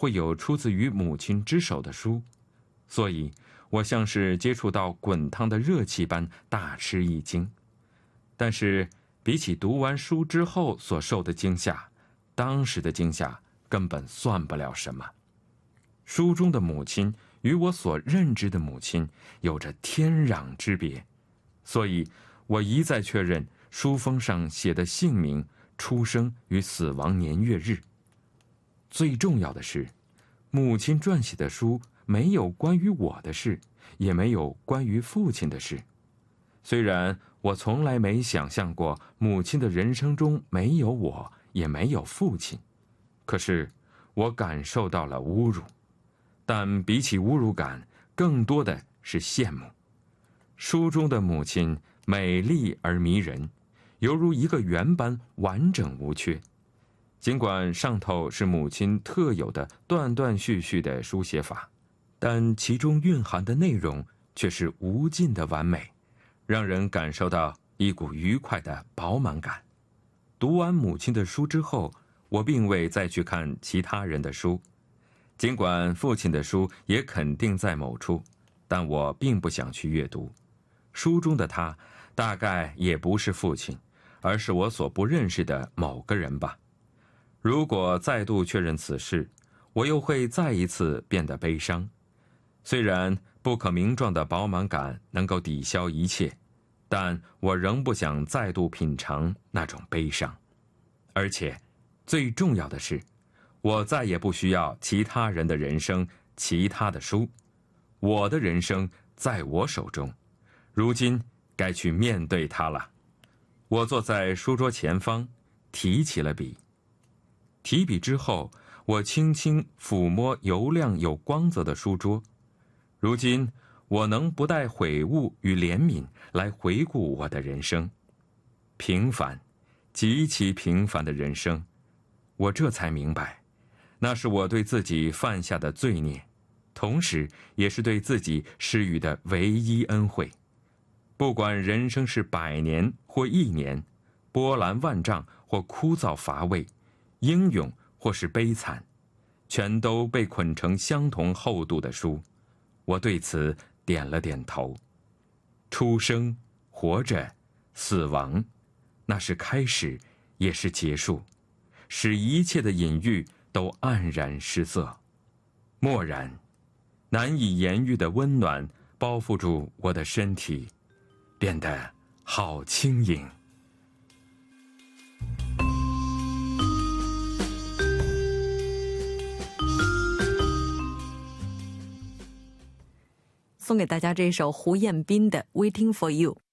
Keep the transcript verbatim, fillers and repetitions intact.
会有出自于母亲之手的书，所以我像是接触到滚烫的热气般大吃一惊。但是比起读完书之后所受的惊吓，当时的惊吓根本算不了什么。书中的母亲与我所认知的母亲有着天壤之别，所以我一再确认书封上写的姓名、出生与死亡年月日。最重要的是，母亲撰写的书没有关于我的事，也没有关于父亲的事。虽然我从来没想象过母亲的人生中没有我，也没有父亲，可是我感受到了侮辱。但比起侮辱感，更多的是羡慕。书中的母亲美丽而迷人，犹如一个圆般完整无缺。尽管上头是母亲特有的断断续续的书写法，但其中蕴含的内容却是无尽的完美，让人感受到一股愉快的饱满感。读完母亲的书之后，我并未再去看其他人的书。尽管父亲的书也肯定在某处，但我并不想去阅读。书中的他大概也不是父亲，而是我所不认识的某个人吧。如果再度确认此事，我又会再一次变得悲伤。虽然不可名状的饱满感能够抵消一切，但我仍不想再度品尝那种悲伤。而且最重要的是，我再也不需要其他人的人生，其他的书。我的人生在我手中，如今该去面对它了。我坐在书桌前方，提起了笔。提笔之后，我轻轻抚摸油亮有光泽的书桌。如今我能不带悔悟与怜悯来回顾我的人生。平凡，极其平凡的人生，我这才明白，那是我对自己犯下的罪孽，同时也是对自己施予的唯一恩惠。不管人生是百年或一年，波澜万丈或枯燥乏味，英勇或是悲惨，全都被捆成相同厚度的书。我对此点了点头。出生、活着、死亡，那是开始，也是结束，使一切的隐喻都黯然失色。蓦然，难以言喻的温暖包覆住我的身体，变得好轻盈。 送给大家这首胡彦斌的《Waiting for You》。